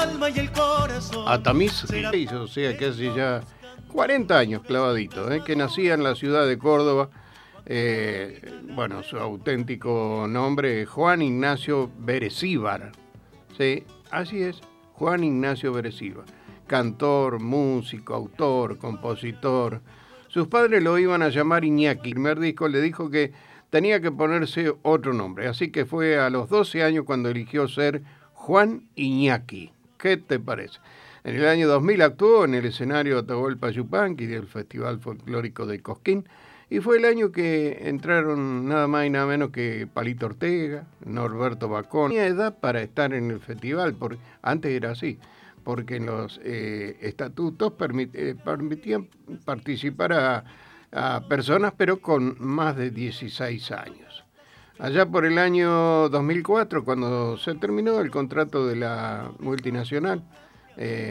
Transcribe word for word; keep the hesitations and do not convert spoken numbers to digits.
A Tamiz, o sea que hace ya cuarenta años clavadito, ¿eh? Que nacía en la ciudad de Córdoba. Eh, bueno, su auténtico nombre es Juan Ignacio Berecíbar. Sí, así es, Juan Ignacio Berecíbar. Cantor, músico, autor, compositor. Sus padres lo iban a llamar Iñaki. El primer disco le dijo que tenía que ponerse otro nombre, así que fue a los doce años cuando eligió ser Juan Iñaki. ¿Qué te parece? En el año dos mil actuó en el escenario Atahualpa Yupanqui del Festival Folclórico de Cosquín, y fue el año que entraron nada más y nada menos que Palito Ortega, Norberto Bacón. Tenía edad para estar en el festival, porque antes era así, porque en los eh, estatutos permit, eh, permitían participar a, a personas pero con más de dieciséis años. Allá por el año dos mil cuatro, cuando se terminó el contrato de la multinacional, eh,